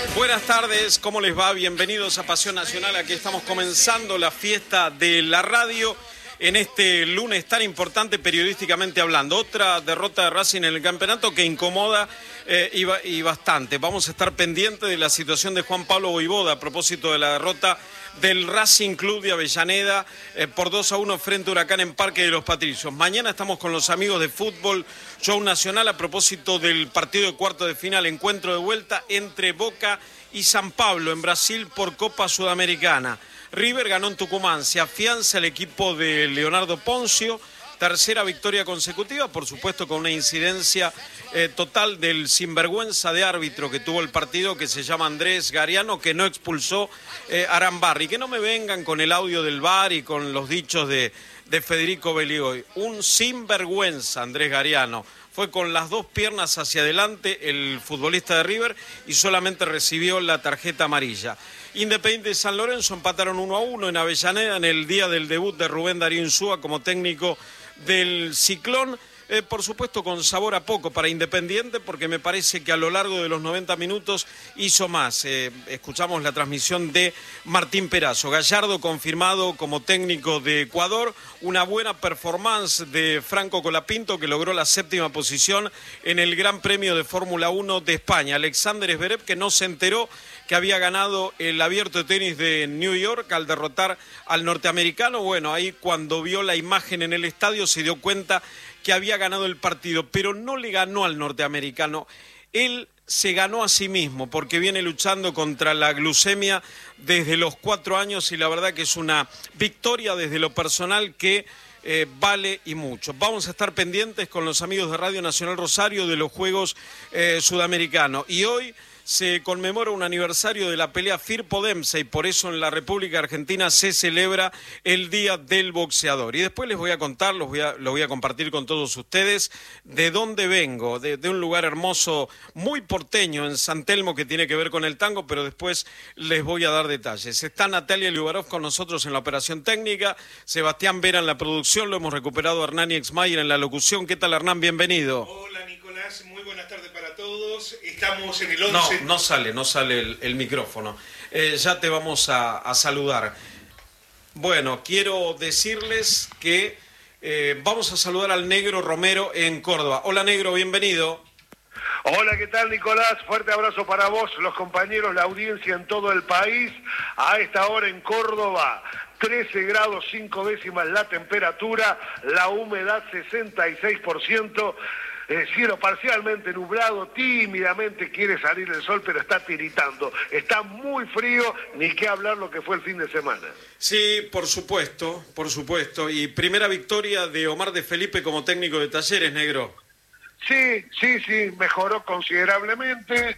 Buenas tardes, ¿cómo les va? Bienvenidos a Pasión Nacional. Aquí estamos comenzando la fiesta de la radio en este lunes tan importante periodísticamente hablando. Otra derrota de Racing en el campeonato que incomoda y bastante. Vamos a estar pendientes de la situación de Juan Pablo Voivoda a propósito de la derrota del Racing Club de Avellaneda por 2-1 frente a Huracán en Parque de los Patricios. Mañana estamos con los amigos de Fútbol Show Nacional a propósito del partido de cuarto de final, encuentro de vuelta entre Boca y San Pablo en Brasil por Copa Sudamericana. River ganó en Tucumán, se afianza el equipo de Leonardo Poncio, tercera victoria consecutiva, por supuesto con una incidencia total del sinvergüenza de árbitro que tuvo el partido, que se llama Andrés Gariano, que no expulsó a Arambarri. Que no me vengan con el audio del VAR y con los dichos de Federico Beligoy. Un sinvergüenza Andrés Gariano. Fue con las dos piernas hacia adelante el futbolista de River y solamente recibió la tarjeta amarilla. Independiente de San Lorenzo empataron 1-1 en Avellaneda en el día del debut de Rubén Darío Insúa como técnico del Ciclón. Por supuesto con sabor a poco para Independiente, porque me parece que a lo largo de los 90 minutos hizo más. Escuchamos la transmisión de Martín Perazo. Gallardo confirmado como técnico de Ecuador, una buena performance de Franco Colapinto, que logró la 7ª posición en el Gran Premio de Fórmula 1 de España. Alexander Zverev, que no se enteró que había ganado el Abierto de Tenis de New York al derrotar al norteamericano. Bueno, ahí cuando vio la imagen en el estadio se dio cuenta que había ganado el partido, pero no le ganó al norteamericano. Él se ganó a sí mismo porque viene luchando contra la glucemia desde los 4 años y la verdad que es una victoria desde lo personal que vale y mucho. Vamos a estar pendientes con los amigos de Radio Nacional Rosario de los Juegos Sudamericanos y hoy se conmemora un aniversario de la pelea Firpo-Dempsey y por eso en la República Argentina se celebra el Día del Boxeador. Y después les voy a contar, lo voy a compartir con todos ustedes, de dónde vengo, de un lugar hermoso, muy porteño en San Telmo que tiene que ver con el tango, pero después les voy a dar detalles. Está Natalia Liubarov con nosotros en la operación técnica, Sebastián Vera en la producción, lo hemos recuperado a Hernán Exmayer en la locución. ¿Qué tal, Hernán? Bienvenido. Hola, Nicolás, muy buenas tardes para todos. Estamos en el 11... No sale el micrófono. Ya te vamos a saludar. Bueno, quiero decirles que vamos a saludar al Negro Romero en Córdoba. Hola, Negro, bienvenido. Hola, ¿qué tal, Nicolás? Fuerte abrazo para vos, los compañeros, la audiencia en todo el país. A esta hora en Córdoba, 13 grados 5 décimas la temperatura, la humedad 66%. Cielo parcialmente nublado, tímidamente quiere salir el sol, pero está tiritando. Está muy frío, ni qué hablar lo que fue el fin de semana. Sí, por supuesto. Y primera victoria de Omar de Felipe como técnico de Talleres, Negro. Sí, mejoró considerablemente,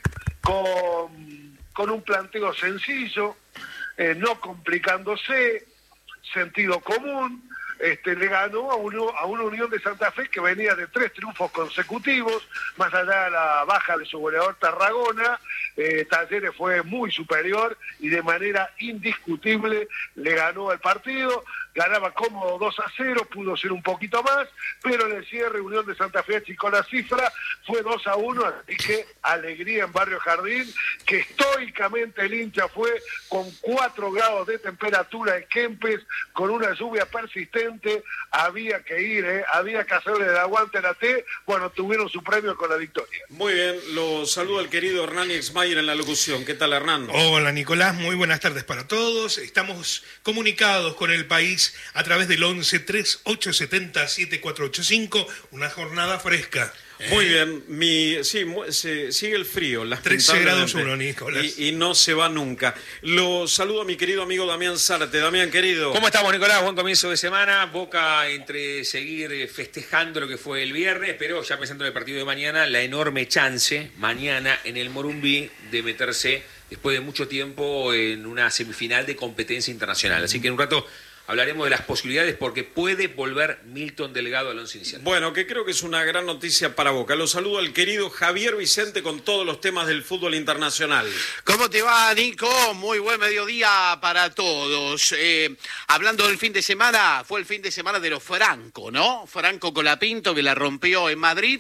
con un planteo sencillo, no complicándose, sentido común. Le ganó a una Unión de Santa Fe que venía de 3 triunfos consecutivos, más allá de la baja de su goleador Tarragona. Talleres fue muy superior y de manera indiscutible le ganó el partido. Ganaba cómodo 2-0, pudo ser un poquito más, pero en el cierre Unión de Santa Fe achicó la cifra, fue 2-1, así que alegría en Barrio Jardín, que estoicamente el hincha fue con 4 grados de temperatura en Kempes, con una lluvia persistente, había que ir, había que hacerle el aguante a la T, bueno, tuvieron su premio con la victoria. Muy bien, lo saludo al querido Hernán Exmayer en la locución. ¿Qué tal, Hernán? Hola, Nicolás, muy buenas tardes para todos. Estamos comunicados con el país a través del 11 3870 7485, una jornada fresca. Muy bien, sigue el frío. 13 grados 1, Nicolás. Y no se va nunca. Lo saludo a mi querido amigo Damián Zárate. Damián, querido. ¿Cómo estamos, Nicolás? Buen comienzo de semana. Boca entre seguir festejando lo que fue el viernes, pero ya pensando en el partido de mañana, la enorme chance mañana en el Morumbí de meterse después de mucho tiempo en una semifinal de competencia internacional. Así que en un rato hablaremos de las posibilidades porque puede volver Milton Delgado al once inicial. Bueno, que creo que es una gran noticia para Boca. Lo saludo al querido Javier Vicente con todos los temas del fútbol internacional. ¿Cómo te va, Nico? Muy buen mediodía para todos. Hablando del fin de semana, fue el fin de semana de los Franco, ¿no? Franco Colapinto, que la rompió en Madrid.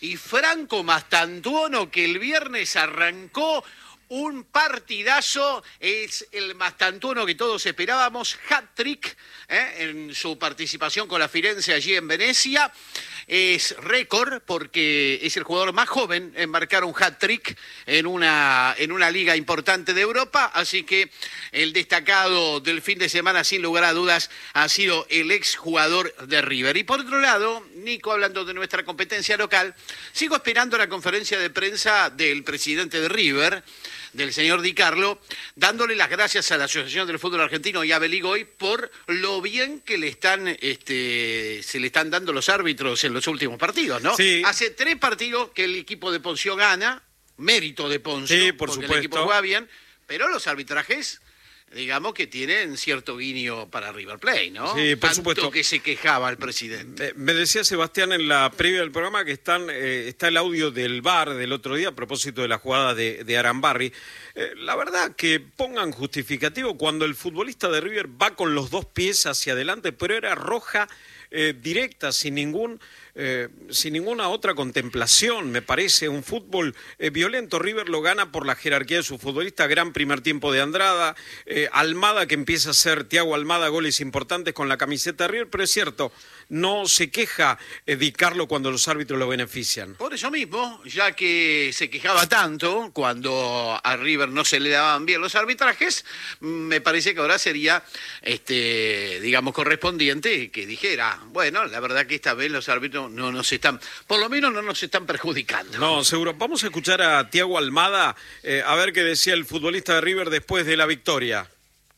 y Franco Mastantuono, que el viernes arrancó un partidazo. Es el Mastantuono que todos esperábamos, hat-trick en su participación con la Firenze allí en Venecia. Es récord porque es el jugador más joven en marcar un hat-trick en una liga importante de Europa, así que el destacado del fin de semana, sin lugar a dudas, ha sido el exjugador de River. Y por otro lado, Nico, hablando de nuestra competencia local, sigo esperando la conferencia de prensa del presidente de River, del señor Di Carlo, dándole las gracias a la Asociación del Fútbol Argentino y a Beligoy por lo bien que se le están dando los árbitros en los últimos partidos, ¿no? Sí. Hace 3 partidos que el equipo de Poncio gana, mérito de Poncio, sí, por porque supuesto. el equipo juega bien, pero los arbitrajes, digamos que tienen cierto guiño para River Plate, ¿no? Sí, por Tanto supuesto. que se quejaba el presidente. Me decía Sebastián en la previa del programa que está el audio del VAR del otro día a propósito de la jugada de Arambarri. La verdad que pongan justificativo cuando el futbolista de River va con los 2 pies hacia adelante, pero era roja directa, sin ninguna otra contemplación. Me parece un fútbol violento. River lo gana por la jerarquía de su futbolista. Gran primer tiempo de Andrada, Almada, que empieza a hacer, Thiago Almada, goles importantes con la camiseta de River, pero es cierto, no se queja Di Carlo cuando los árbitros lo benefician. Por eso mismo, ya que se quejaba tanto cuando a River no se le daban bien los arbitrajes, me parece que ahora sería, digamos, correspondiente que dijera, bueno, la verdad que esta vez los árbitros no nos están, por lo menos no nos están perjudicando. No, seguro. Vamos a escuchar a Thiago Almada, a ver qué decía el futbolista de River después de la victoria.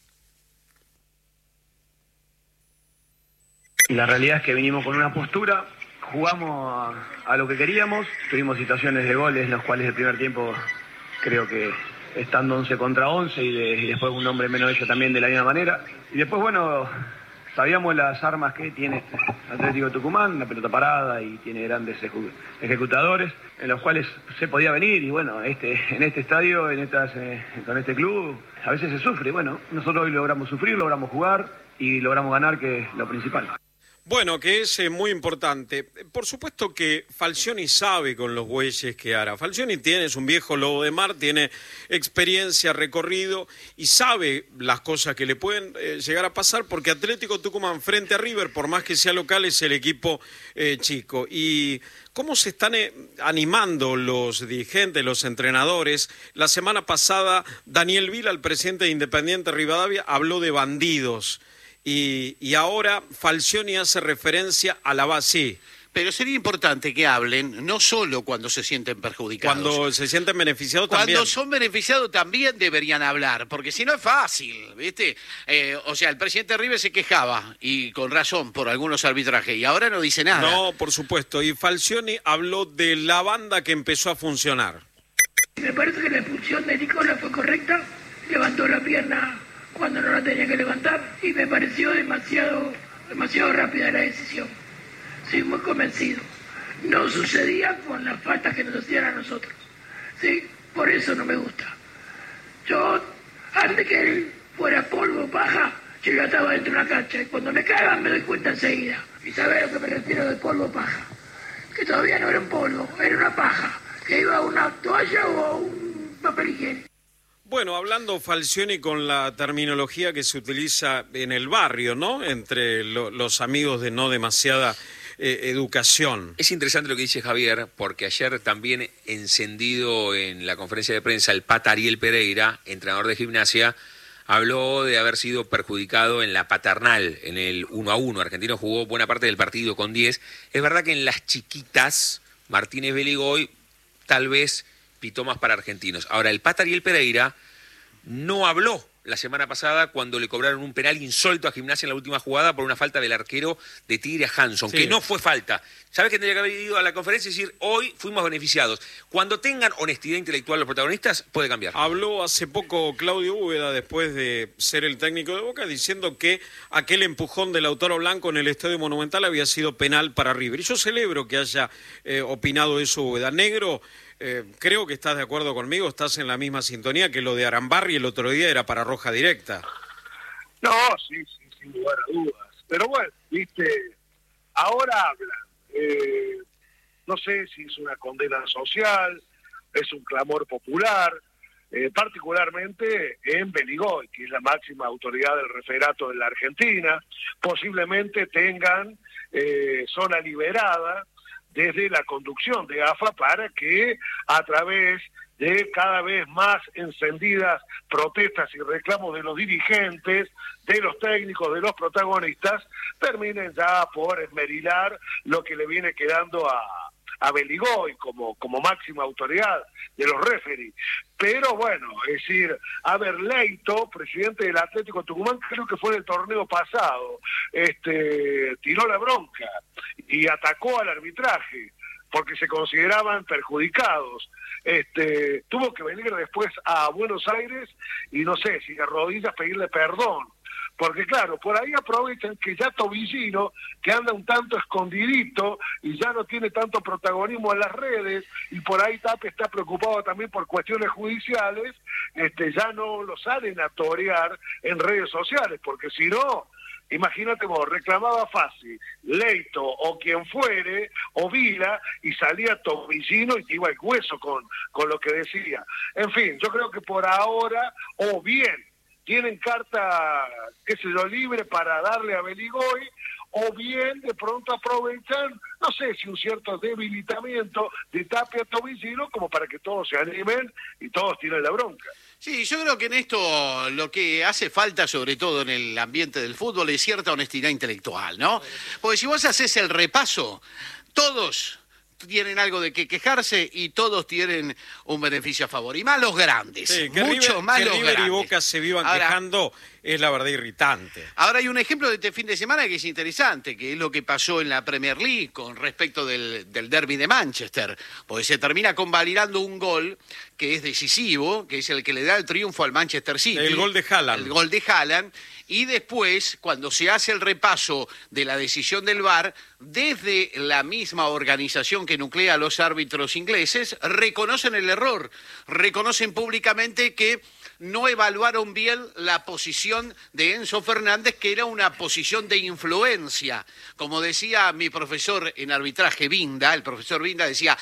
Y la realidad es que vinimos con una postura, jugamos a lo que queríamos, tuvimos situaciones de goles en los cuales el primer tiempo creo que estando 11 contra 11 y después un hombre menos ellos también de la misma manera. Y después, bueno, sabíamos las armas que tiene Atlético Tucumán, una pelota parada y tiene grandes ejecutadores en los cuales se podía venir y bueno, en este estadio, con este club, a veces se sufre. Bueno, nosotros hoy logramos sufrir, logramos jugar y logramos ganar, que es lo principal. Bueno, que es muy importante. Por supuesto que Falcioni sabe con los bueyes que hará. Falcioni es un viejo lobo de mar, tiene experiencia, recorrido y sabe las cosas que le pueden llegar a pasar porque Atlético Tucumán frente a River, por más que sea local, es el equipo chico. Y cómo se están animando los dirigentes, los entrenadores. La semana pasada, Daniel Vila, el presidente de Independiente Rivadavia, habló de bandidos. Y ahora Falcioni hace referencia a la base. Sí. Pero sería importante que hablen no solo cuando se sienten perjudicados. Cuando se sienten beneficiados también. Cuando son beneficiados también deberían hablar, porque si no es fácil, ¿viste? O sea, el presidente de River se quejaba, y con razón, por algunos arbitrajes, y ahora no dice nada. No, por supuesto. Y Falcioni habló de la banda que empezó a funcionar. Me parece que la expulsión de Nicola fue correcta. Levantó la pierna cuando no la tenía que levantar y me pareció demasiado rápida la decisión. Soy muy convencido. No sucedía con las faltas que nos hacían a nosotros. Sí, por eso no me gusta. Yo, antes que él fuera polvo o paja, yo ya estaba dentro de una cancha y cuando me cagan me doy cuenta enseguida. Y sabés a lo que me refiero de polvo o paja. Que todavía no era un polvo, era una paja. Que iba a una toalla o a un papel higiénico. Bueno, hablando Falcioni con la terminología que se utiliza en el barrio, ¿no? Entre los amigos de no demasiada educación. Es interesante lo que dice Javier, porque ayer también encendido en la conferencia de prensa el Pata Ariel Pereira, entrenador de Gimnasia, habló de haber sido perjudicado en la paternal, en el 1-1. Argentino jugó buena parte del partido con 10. Es verdad que en las chiquitas, Martínez Beligoy tal vez pitó más para Argentinos. Ahora, el Pata Ariel Pereira no habló la semana pasada cuando le cobraron un penal insólito a Gimnasia en la última jugada por una falta del arquero de Tigre a Hanson, sí, que no fue falta. ¿Sabes que tendría que haber ido a la conferencia y decir, hoy fuimos beneficiados? Cuando tengan honestidad intelectual los protagonistas, puede cambiar. Habló hace poco Claudio Úbeda, después de ser el técnico de Boca, diciendo que aquel empujón de Lautaro Blanco en el Estadio Monumental había sido penal para River. Y yo celebro que haya opinado eso Úbeda. Negro, creo que estás de acuerdo conmigo, estás en la misma sintonía que lo de Arambarri el otro día era para roja directa. No, sí, sin lugar a dudas. Pero bueno, viste, ahora hablan. no sé si es una condena social, es un clamor popular, particularmente en Beligoy, que es la máxima autoridad del referato de la Argentina. Posiblemente tengan zona liberada desde la conducción de AFA para que a través de cada vez más encendidas protestas y reclamos de los dirigentes, de los técnicos, de los protagonistas, terminen ya por esmerilar lo que le viene quedando a Beligoy como máxima autoridad de los referees. Pero bueno, es decir, Leito, presidente del Atlético Tucumán, creo que fue en el torneo pasado, tiró la bronca y atacó al arbitraje porque se consideraban perjudicados. Tuvo que venir después a Buenos Aires y no sé si de rodillas pedirle perdón, porque claro, por ahí aprovechan que ya Tobillino, que anda un tanto escondidito y ya no tiene tanto protagonismo en las redes, y por ahí Tapia está preocupado también por cuestiones judiciales, ya no lo salen a torear en redes sociales, porque si no, imagínate vos, reclamaba fácil Leito o quien fuere, o Vila, y salía Tobillino y te iba el hueso con lo que decía. En fin, yo creo que por ahora, o bien tienen carta, qué sé yo, libre para darle a Beligoy, o bien de pronto aprovechan, no sé si un cierto debilitamiento de Tapia Tobillino como para que todos se animen y todos tiren la bronca. Sí, yo creo que en esto lo que hace falta, sobre todo en el ambiente del fútbol, es cierta honestidad intelectual, ¿no? Porque si vos haces el repaso, todos tienen algo de que quejarse y todos tienen un beneficio a favor. Y más los grandes, sí, mucho más los River grandes. Y Boca se vivan quejando es la verdad irritante. Ahora hay un ejemplo de este fin de semana que es interesante, que es lo que pasó en la Premier League con respecto del derbi de Manchester, porque se termina convalidando un gol que es decisivo, que es el que le da el triunfo al Manchester City. El gol de Haaland. El gol de Haaland. Y después, cuando se hace el repaso de la decisión del VAR, desde la misma organización que nuclea a los árbitros ingleses, reconocen el error, reconocen públicamente que no evaluaron bien la posición de Enzo Fernández, que era una posición de influencia. Como decía mi profesor en arbitraje, Vinda, el profesor Vinda decía,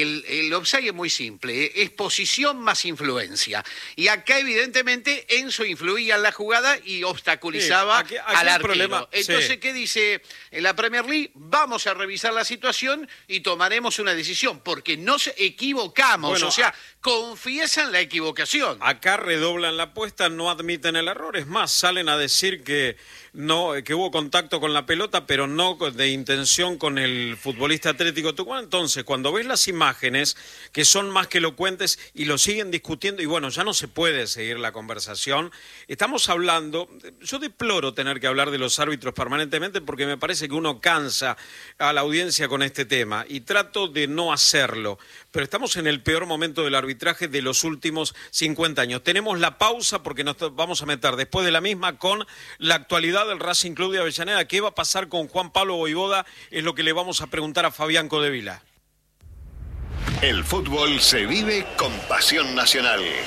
el offside es muy simple, es posición más influencia. Y acá evidentemente Enzo influía en la jugada y obstaculizaba aquí al arquero. Problema, entonces, sí. ¿qué dice en la Premier League? Vamos a revisar la situación y tomaremos una decisión, porque nos equivocamos, Bueno, o sea, confiesan la equivocación. Acá redoblan la apuesta, no admiten el error, es más, salen a decir que no, que hubo contacto con la pelota, pero no de intención con el futbolista Atlético Tucumán. Entonces, cuando ves las imágenes, que son más que elocuentes, y lo siguen discutiendo, y bueno, ya no se puede seguir la conversación, estamos hablando, yo deploro tener que hablar de los árbitros permanentemente, porque me parece que uno cansa a la audiencia con este tema, y trato de no hacerlo, pero estamos en el peor momento del arbitraje de los últimos 50 años. Tenemos la pausa, porque nos vamos a meter después de la misma con la actualidad del Racing Club de Avellaneda. ¿Qué va a pasar con Juan Pablo Voivoda? Es lo que le vamos a preguntar a Fabián Codevila. El fútbol se vive con pasión nacional.